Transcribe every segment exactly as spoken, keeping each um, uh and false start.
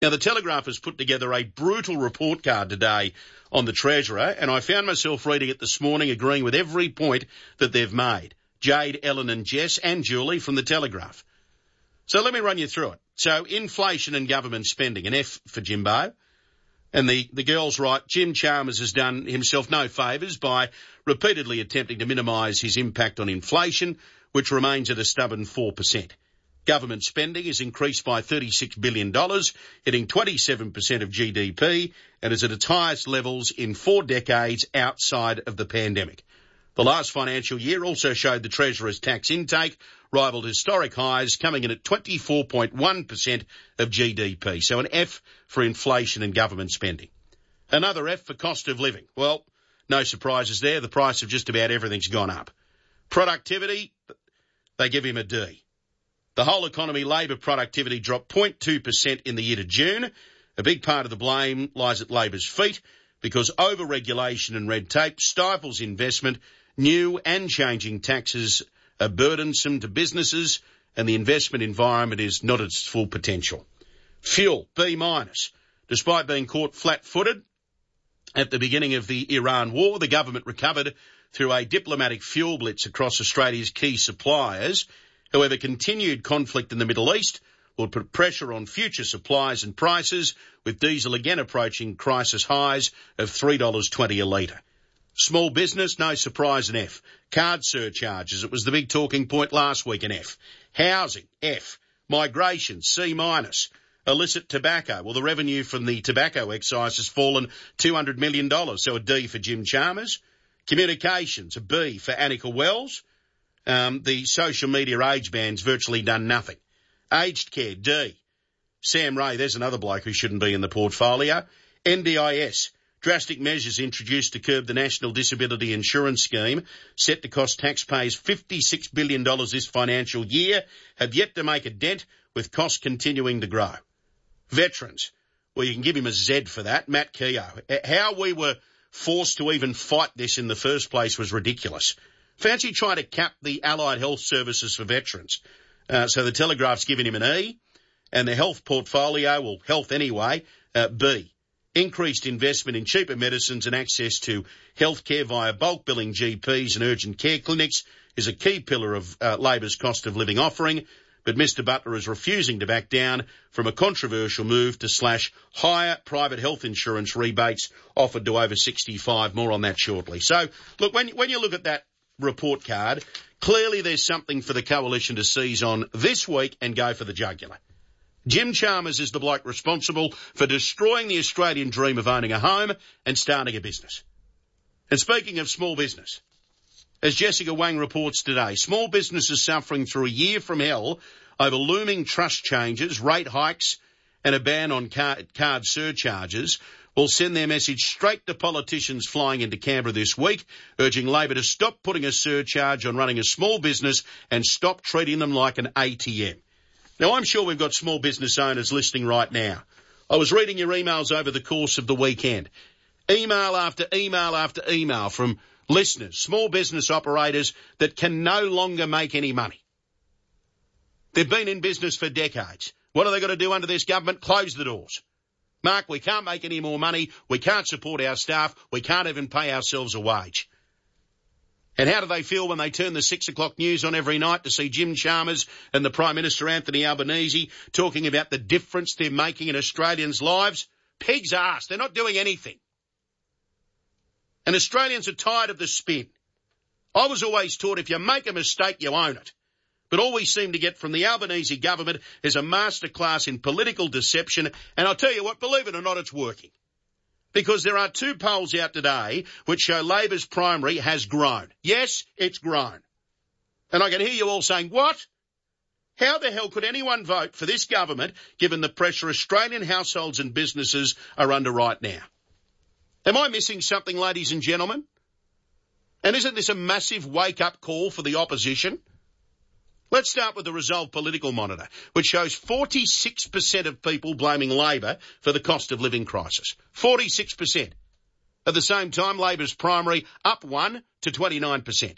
Now, the Telegraph has put together a brutal report card today on the Treasurer, and I found myself reading it this morning, agreeing with every point that they've made. Jade, Ellen and Jess and Julie from the Telegraph. So let me run you through it. So inflation and government spending, an F for Jimbo. And the, the girls write, Jim Chalmers has done himself no favours by repeatedly attempting to minimise his impact on inflation, which remains at a stubborn four percent. Government spending has increased by thirty-six billion dollars, hitting twenty-seven percent of G D P, and is at its highest levels in four decades outside of the pandemic. The last financial year also showed the Treasurer's tax intake rivalled historic highs, coming in at twenty-four point one percent of G D P. So an F for inflation and government spending. Another F for cost of living. Well, no surprises there. The price of just about everything's gone up. Productivity, they give him a D. The whole economy labour productivity dropped zero point two percent in the year to June. A big part of the blame lies at Labor's feet because over-regulation and red tape stifles investment. New and changing taxes are burdensome to businesses, and the investment environment is not at its full potential. Fuel, B minus. Despite being caught flat-footed at the beginning of the Iran war, the government recovered through a diplomatic fuel blitz across Australia's key suppliers. However, continued conflict in the Middle East will put pressure on future supplies and prices, with diesel again approaching crisis highs of three dollars twenty a litre. Small business, no surprise, an F. Card surcharges, it was the big talking point last week, an F. Housing, F. Migration, C minus. Illicit tobacco, well, the revenue from the tobacco excise has fallen two hundred million dollars, so a D for Jim Chalmers. Communications, a B for Annika Wells. Um, the social media age band's virtually done nothing. Aged care, D. Sam Ray, there's another bloke who shouldn't be in the portfolio. N D I S, drastic measures introduced to curb the National Disability Insurance Scheme, set to cost taxpayers fifty-six billion dollars this financial year, have yet to make a dent, with costs continuing to grow. Veterans, well, you can give him a Z for that. Matt Keogh. How we were forced to even fight this in the first place was ridiculous. Fancy trying to cap the allied health services for veterans. Uh, so the Telegraph's given him an E, and the health portfolio, well, health anyway, uh, B. Increased investment in cheaper medicines and access to health care via bulk billing G Ps and urgent care clinics is a key pillar of uh, Labor's cost of living offering, but Mister Butler is refusing to back down from a controversial move to slash higher private health insurance rebates offered to over sixty-five. More on that shortly. So, look, when, when you look at that report card, clearly there's something for the coalition to seize on this week and go for the jugular. Jim Chalmers is the bloke responsible for destroying the Australian dream of owning a home and starting a business. And speaking of small business, as Jessica Wang reports today, small businesses suffering through a year from hell over looming trust changes, rate hikes and a ban on card, card surcharges will send their message straight to politicians flying into Canberra this week, urging Labor to stop putting a surcharge on running a small business and stop treating them like an A T M. Now, I'm sure we've got small business owners listening right now. I was reading your emails over the course of the weekend. Email after email after email from listeners, small business operators that can no longer make any money. They've been in business for decades. What are they going to do under this government? Close the doors. Mark, we can't make any more money. We can't support our staff. We can't even pay ourselves a wage. And how do they feel when they turn the six o'clock news on every night to see Jim Chalmers and the Prime Minister Anthony Albanese talking about the difference they're making in Australians' lives? Pig's arse. They're not doing anything. And Australians are tired of the spin. I was always taught if you make a mistake, you own it. But all we seem to get from the Albanese government is a masterclass in political deception. And I'll tell you what, believe it or not, it's working. Because there are two polls out today which show Labor's primary has grown. Yes, it's grown. And I can hear you all saying, what? How the hell could anyone vote for this government given the pressure Australian households and businesses are under right now? Am I missing something, ladies and gentlemen? And isn't this a massive wake-up call for the opposition? Let's start with the Resolve Political Monitor, which shows forty-six percent of people blaming Labor for the cost of living crisis. forty-six percent. At the same time, Labor's primary up one to twenty-nine percent.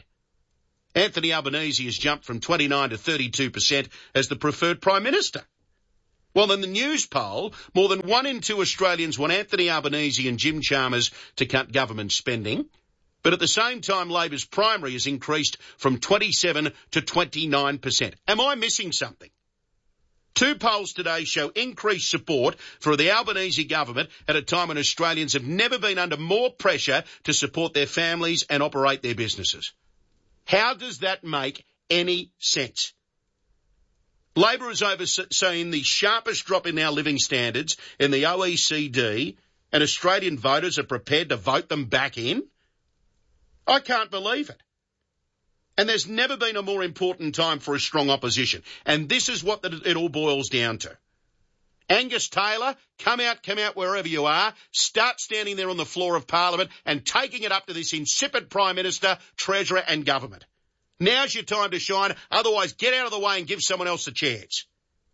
Anthony Albanese has jumped from twenty-nine to thirty-two percent as the preferred Prime Minister. Well, in the news poll, more than one in two Australians want Anthony Albanese and Jim Chalmers to cut government spending. But at the same time, Labor's primary has increased from twenty-seven to twenty-nine percent. Am I missing something? Two polls today show increased support for the Albanese government at a time when Australians have never been under more pressure to support their families and operate their businesses. How does that make any sense? Labor has overseen the sharpest drop in our living standards in the O E C D, and Australian voters are prepared to vote them back in? I can't believe it. And there's never been a more important time for a strong opposition. And this is what it all boils down to. Angus Taylor, come out, come out wherever you are, start standing there on the floor of Parliament and taking it up to this insipid Prime Minister, Treasurer and Government. Now's your time to shine, otherwise get out of the way and give someone else a chance.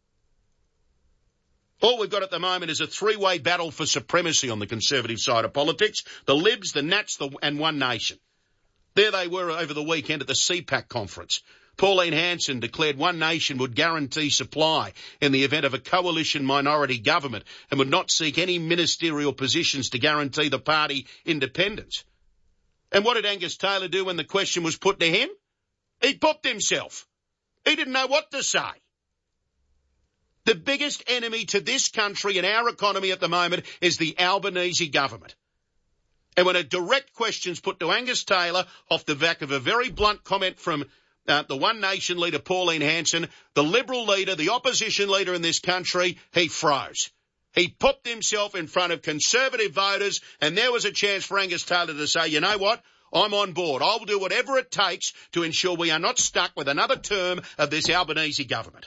All we've got at the moment is a three-way battle for supremacy on the Conservative side of politics, the Libs, the Nats the, and One Nation. There they were over the weekend at the C PAC conference. Pauline Hanson declared One Nation would guarantee supply in the event of a coalition minority government and would not seek any ministerial positions to guarantee the party independence. And what did Angus Taylor do when the question was put to him? He popped himself. He didn't know what to say. The biggest enemy to this country and our economy at the moment is the Albanese government. And when a direct question's put to Angus Taylor off the back of a very blunt comment from uh, the One Nation leader, Pauline Hanson, the Liberal leader, the opposition leader in this country, he froze. He popped himself in front of Conservative voters, and there was a chance for Angus Taylor to say, you know what, I'm on board. I'll do whatever it takes to ensure we are not stuck with another term of this Albanese government.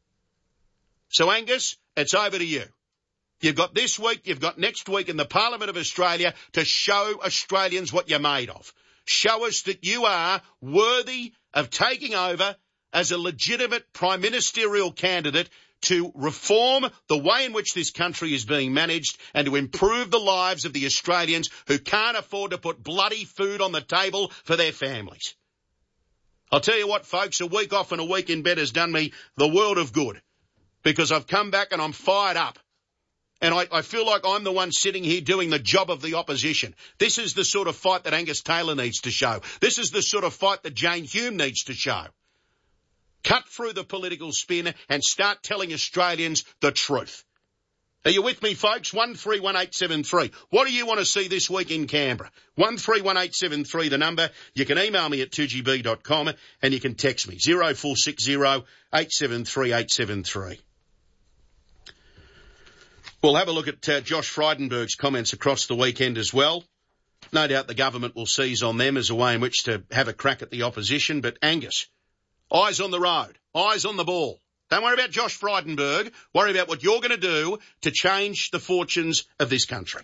So, Angus, it's over to you. You've got this week, you've got next week in the Parliament of Australia to show Australians what you're made of. Show us that you are worthy of taking over as a legitimate prime ministerial candidate to reform the way in which this country is being managed and to improve the lives of the Australians who can't afford to put bloody food on the table for their families. I'll tell you what, folks, a week off and a week in bed has done me the world of good because I've come back and I'm fired up. And I, I feel like I'm the one sitting here doing the job of the opposition. This is the sort of fight that Angus Taylor needs to show. This is the sort of fight that Jane Hume needs to show. Cut through the political spin and start telling Australians the truth. Are you with me, folks? one three one eight seven three. What do you want to see this week in Canberra? one three one eight seven three, the number. You can email me at two g b dot com and you can text me, zero four six zero eight seven three eight seven three. We'll have a look at uh, Josh Frydenberg's comments across the weekend as well. No doubt the government will seize on them as a way in which to have a crack at the opposition. But Angus, eyes on the road, eyes on the ball. Don't worry about Josh Frydenberg. Worry about what you're going to do to change the fortunes of this country.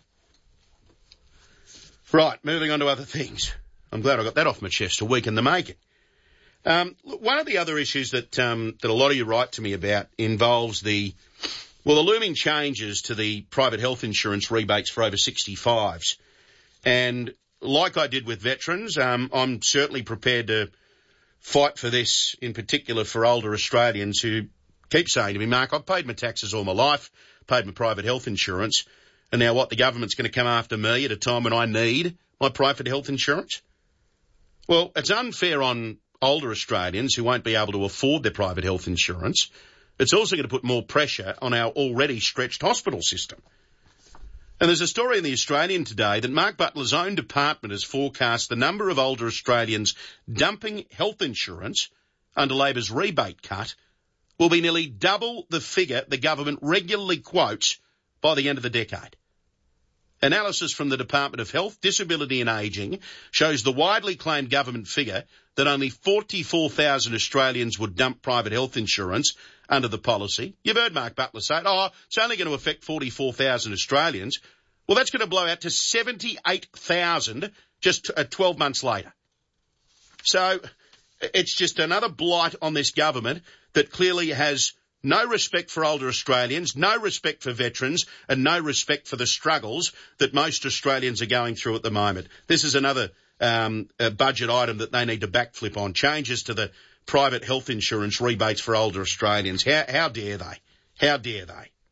Right, moving on to other things. I'm glad I got that off my chest, a week in the making. Um, one of the other issues that um, that a lot of you write to me about involves the... Well, the looming changes to the private health insurance rebates for over sixty-fives. And like I did with veterans, um, I'm certainly prepared to fight for this, in particular for older Australians who keep saying to me, Mark, I've paid my taxes all my life, paid my private health insurance, and now what, the government's going to come after me at a time when I need my private health insurance? Well, it's unfair on older Australians who won't be able to afford their private health insurance. It's also going to put more pressure on our already stretched hospital system. And there's a story in The Australian today that Mark Butler's own department has forecast the number of older Australians dumping health insurance under Labor's rebate cut will be nearly double the figure the government regularly quotes by the end of the decade. Analysis from the Department of Health, Disability and Ageing shows the widely claimed government figure that only forty-four thousand Australians would dump private health insurance under the policy. You've heard Mark Butler say, oh, it's only going to affect forty-four thousand Australians. Well, that's going to blow out to seventy-eight thousand just uh, twelve months later. So it's just another blight on this government that clearly has no respect for older Australians, no respect for veterans, and no respect for the struggles that most Australians are going through at the moment. This is another um, a budget item that they need to backflip on, changes to the private health insurance rebates for older Australians. How, how dare they? How dare they?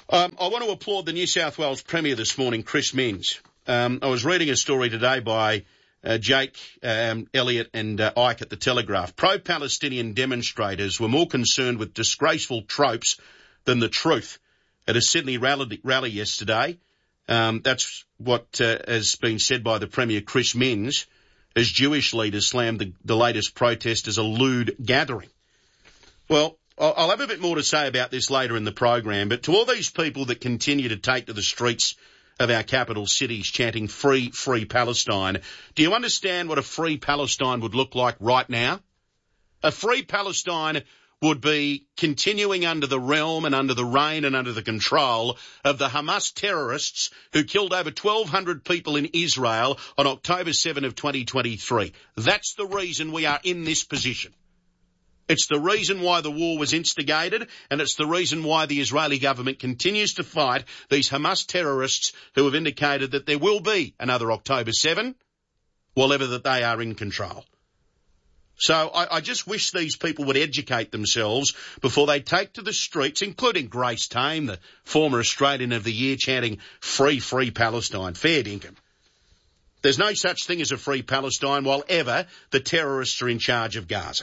Um, I want to applaud the New South Wales Premier this morning, Chris Minns. Um, I was reading a story today by uh, Jake, um, Elliott and uh, Ike at the Telegraph. Pro-Palestinian demonstrators were more concerned with disgraceful tropes than the truth at a Sydney rally, rally yesterday. Um, that's what uh, has been said by the Premier, Chris Minns, as Jewish leaders slammed the, the latest protest as a lewd gathering. Well, I'll have a bit more to say about this later in the program, but to all these people that continue to take to the streets of our capital cities chanting free, free Palestine, do you understand what a free Palestine would look like right now? A free Palestine would be continuing under the realm and under the reign and under the control of the Hamas terrorists who killed over twelve hundred people in Israel on October seventh of twenty twenty-three. That's the reason we are in this position. It's the reason why the war was instigated, and it's the reason why the Israeli government continues to fight these Hamas terrorists who have indicated that there will be another October seventh, whatever that they are in control. So I, I just wish these people would educate themselves before they take to the streets, including Grace Tame, the former Australian of the Year, chanting free, free Palestine. Fair dinkum. There's no such thing as a free Palestine while ever the terrorists are in charge of Gaza.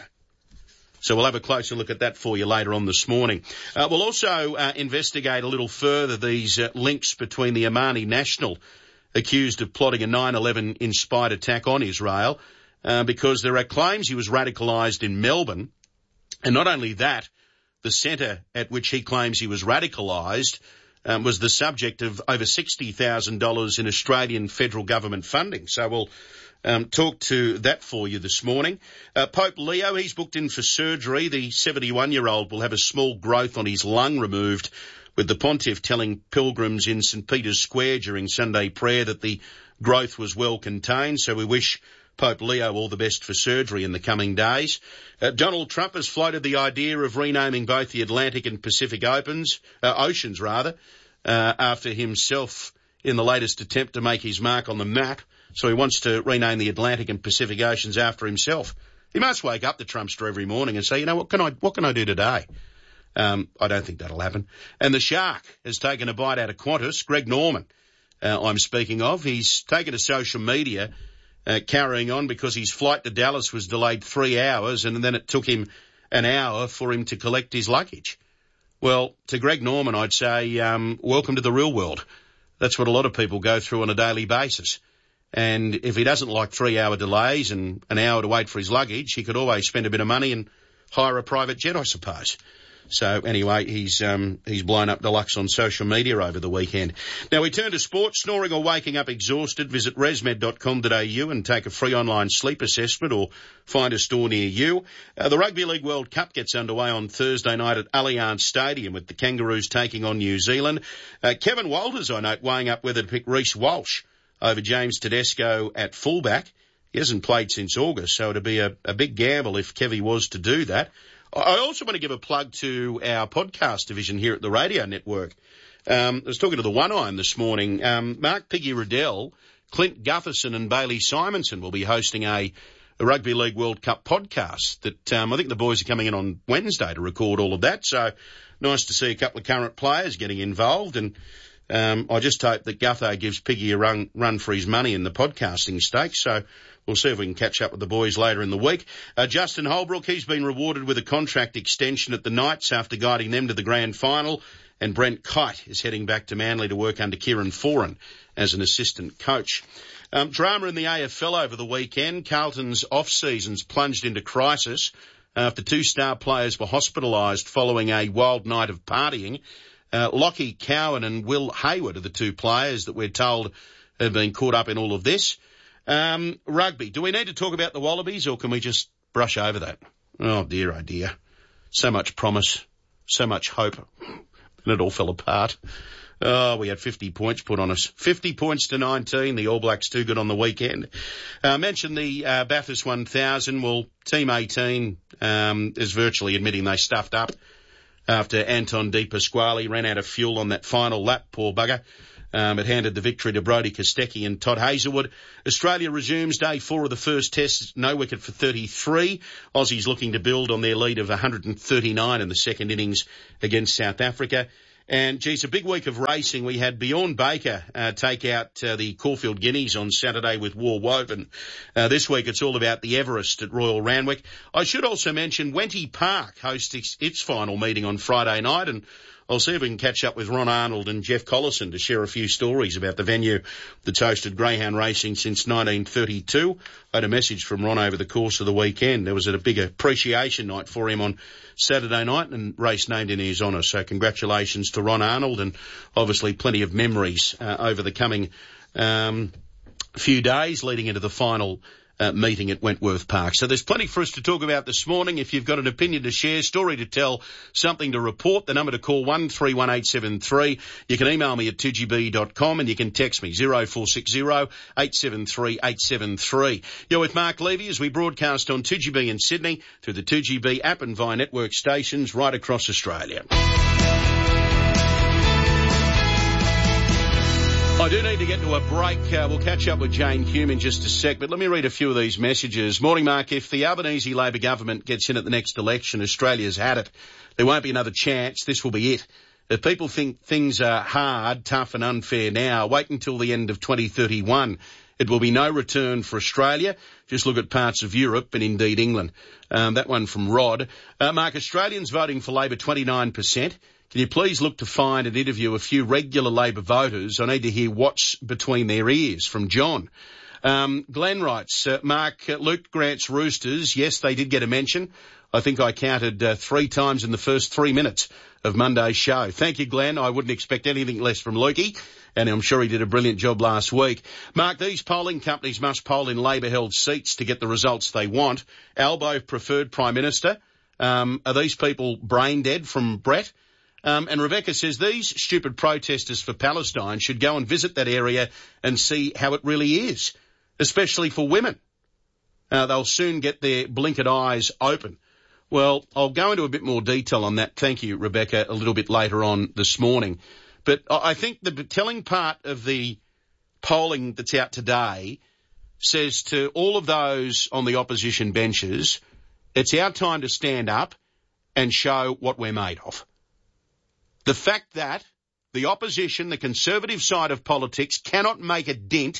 So we'll have a closer look at that for you later on this morning. Uh, we'll also uh, investigate a little further these uh, links between the Yemeni national accused of plotting a nine eleven inspired attack on Israel, uh, because there are claims he was radicalised in Melbourne. And not only that, the centre at which he claims he was radicalised um, was the subject of over sixty thousand dollars in Australian federal government funding. So we'll Um, talk to that for you this morning. Uh, Pope Leo, he's booked in for surgery. The seventy-one-year-old will have a small growth on his lung removed, with the pontiff telling pilgrims in St Peter's Square during Sunday prayer that the growth was well contained. So we wish Pope Leo all the best for surgery in the coming days. Uh, Donald Trump has floated the idea of renaming both the Atlantic and Pacific Opens, uh, Oceans rather, uh, after himself in the latest attempt to make his mark on the map. So he wants to rename the Atlantic and Pacific Oceans after himself. He must wake up the Trumpster every morning and say, you know, what can I, what can I do today? Um, I don't think that'll happen. And the shark has taken a bite out of Qantas. Greg Norman, uh, I'm speaking of. He's taken to social media, uh, carrying on because his flight to Dallas was delayed three hours and then it took him an hour for him to collect his luggage. Well, to Greg Norman, I'd say, um, welcome to the real world. That's what a lot of people go through on a daily basis. And if he doesn't like three-hour delays and an hour to wait for his luggage, he could always spend a bit of money and hire a private jet, I suppose. So anyway, he's um, he's blown up deluxe on social media over the weekend. Now we turn to sports. Snoring or waking up exhausted, visit resmed dot com dot a u and take a free online sleep assessment or find a store near you. Uh, the Rugby League World Cup gets underway on Thursday night at Allianz Stadium with the Kangaroos taking on New Zealand. Uh, Kevin Walters, I note, weighing up whether to pick Reece Walsh over James Tedesco at fullback. He hasn't played since August, so it'd be a, a big gamble if Kevy was to do that. I also want to give a plug to our podcast division here at the Radio Network. Um, I was talking to the One Iron this morning. Um, Mark Piggy Riddell, Clint Gutherson and Bailey Simonson will be hosting a, a Rugby League World Cup podcast that um, I think the boys are coming in on Wednesday to record all of that. So nice to see a couple of current players getting involved, and Um, I just hope that Gutho gives Piggy a run, run for his money in the podcasting stakes. So we'll see if we can catch up with the boys later in the week. Uh, Justin Holbrook, he's been rewarded with a contract extension at the Knights after guiding them to the grand final. And Brent Kite is heading back to Manly to work under Kieran Foran as an assistant coach. Um, drama in the A F L over the weekend. Carlton's off-season's plunged into crisis after two star players were hospitalised following a wild night of partying. Uh, Lockie Cowan and Will Hayward are the two players that we're told have been caught up in all of this. Um, rugby. Do we need to talk about the Wallabies or can we just brush over that? Oh dear, oh dear. So much promise, so much hope, and it all fell apart. Oh, we had fifty points put on us. fifty points to nineteen. The All Blacks too good on the weekend. I uh, mentioned the uh, Bathurst one thousand. Well, Team eighteen um, is virtually admitting they stuffed up after Anton De Pasquale ran out of fuel on that final lap, poor bugger. Um, it handed the victory to Brodie Kostecki and Todd Hazelwood. Australia resumes day four of the first test, no wicket for thirty-three. Aussies looking to build on their lead of one hundred thirty-nine in the second innings against South Africa. And, geez, a big week of racing. We had Bjorn Baker uh, take out uh, the Caulfield Guineas on Saturday with War Woven. Uh, this week it's all about the Everest at Royal Randwick. I should also mention Wenty Park hosts its, its final meeting on Friday night, and I'll see if we can catch up with Ron Arnold and Jeff Collison to share a few stories about the venue that's hosted greyhound racing since nineteen thirty-two. I had a message from Ron over the course of the weekend. There was a big appreciation night for him on Saturday night and race named in his honour. So congratulations to Ron Arnold, and obviously plenty of memories uh, over the coming um, few days leading into the final Uh, meeting at Wentworth Park. So there's plenty for us to talk about this morning. If you've got an opinion to share, story to tell, something to report, the number to call one three one eight seven three. You can email me at two g b dot com and you can text me zero four six zero eight seven three eight seven three. You're with Mark Levy as we broadcast on two G B in Sydney through the two G B app and via network stations right across Australia. I do need to get to a break. Uh, we'll catch up with Jane Hume in just a sec, but let me read a few of these messages. Morning, Mark. If the Albanese Labor government gets in at the next election, Australia's had it. There won't be another chance. This will be it. If people think things are hard, tough and unfair now, wait until the end of twenty thirty-one. It will be no return for Australia. Just look at parts of Europe and indeed England. Um, that one from Rod. Uh, Mark, Australians voting for Labor twenty-nine percent. Can you please look to find and interview a few regular Labor voters? I need to hear what's between their ears, from John. Um, Glenn writes, uh, Mark, uh, Luke Grant's Roosters, yes, they did get a mention. I think I counted uh, three times in the first three minutes of Monday's show. Thank you, Glenn. I wouldn't expect anything less from Lukey, and I'm sure he did a brilliant job last week. Mark, these polling companies must poll in Labor-held seats to get the results they want. Albo preferred Prime Minister. Um, are these people brain dead from Brett? Um, and Rebecca says these stupid protesters for Palestine should go and visit that area and see how it really is, especially for women. Uh, they'll soon get their blinkered eyes open. Well, I'll go into a bit more detail on that. Thank you, Rebecca, a little bit later on this morning. But I think the telling part of the polling that's out today says to all of those on the opposition benches, it's our time to stand up and show what we're made of. The fact that the opposition, the conservative side of politics, cannot make a dent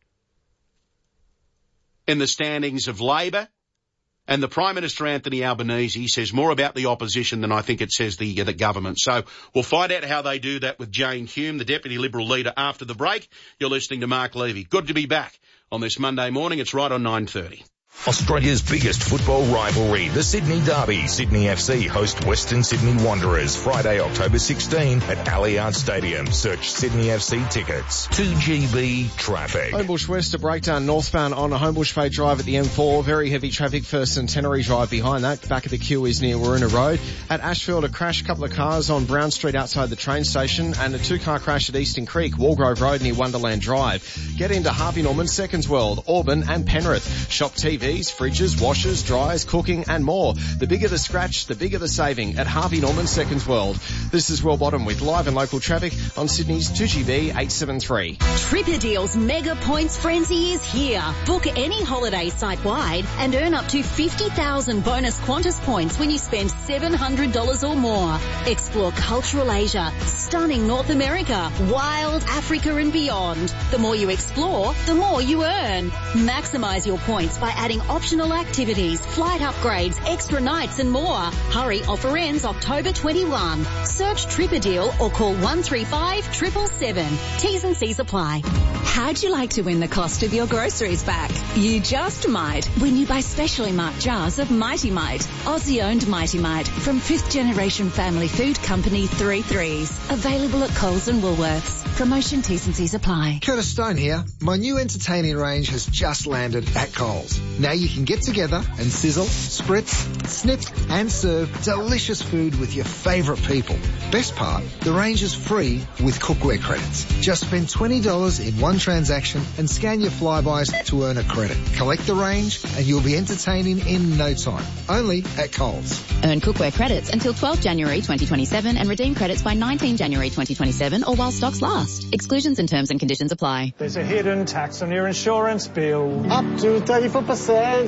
in the standings of Labor, and the Prime Minister, Anthony Albanese, says more about the opposition than I think it says the, uh, the government. So we'll find out how they do that with Jane Hume, the Deputy Liberal Leader, after the break. You're listening to Mark Levy. Good to be back on this Monday morning. It's right on nine thirty. Australia's biggest football rivalry, the Sydney Derby. Sydney F C host Western Sydney Wanderers Friday, October sixteenth at Allianz Stadium. Search Sydney F C tickets. two G B traffic. Homebush West to breakdown northbound on a Homebush Bay Drive at the M four. Very heavy traffic for Centenary Drive behind that. Back of the queue is near Waruna Road. At Ashfield, a crash, couple of cars on Brown Street outside the train station, and a two-car crash at Eastern Creek, Walgrove Road near Wonderland Drive. Get into Harvey Norman, Seconds World, Auburn and Penrith. Shop T Vs, fridges, washers, dryers, cooking and more. The bigger the scratch, the bigger the saving at Harvey Norman, Seconds World. This is Will Bottom with live and local traffic on Sydney's two G B eight seven three. Tripper Deals Mega Points Frenzy is here. Book any holiday site-wide and earn up to fifty thousand bonus Qantas points when you spend seven hundred dollars or more. Explore cultural Asia, stunning North America, wild Africa and beyond. The more you explore, the more you earn. Maximise your points by adding optional activities, flight upgrades, extra nights and more. Hurry, offer ends October twenty-first. Search Tripper Deal or call one three five, seven seven seven. T's and C's apply. How'd you like to win the cost of your groceries back? You just might when you buy specially marked jars of Mighty Mite, Aussie-owned Mighty Mite from fifth generation family food company Three Threes. Available at Coles and Woolworths. Promotion T's and C's apply. Curtis Stone here. My new entertaining range has just landed at Coles. Now you can get together and sizzle, spritz, snip and serve delicious food with your favourite people. Best part, the range is free with cookware credits. Just spend twenty dollars in one transaction and scan your flybys to earn a credit. Collect the range and you'll be entertaining in no time. Only at Coles. Earn cookware credits until twelfth January twenty twenty-seven and redeem credits by nineteenth January twenty twenty-seven or while stocks last. Exclusions and terms and conditions apply. There's a hidden tax on your insurance bill. Up to thirty-four percent.